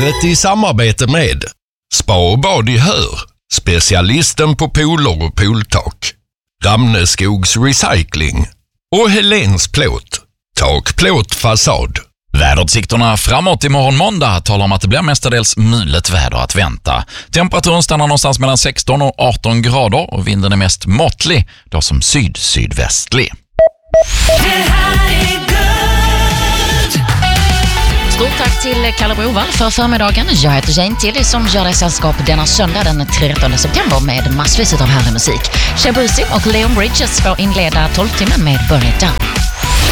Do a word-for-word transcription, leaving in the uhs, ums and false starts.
Vädret i samarbete med Spa och bad i Hör, specialisten på pooler och pooltak. Ramneskogs Recycling och Helens Plåt, tak, plåt, fasad. Väderutsikterna framåt imorgon måndag talar om att det blir mestadels mulet väder att vänta. Temperaturen stannar någonstans mellan sexton och arton grader och vinden är mest måttlig, då som syd-sydvästlig. Det här är Good. Stort tack till Kalle Brovall för förmiddagen. Jag heter Jane Tilly som gör dig sällskap denna söndag den trettonde september med massvis av härlig musik. Shabuzi och Leon Bridges får inleda tolvtimmen med Burn It Down.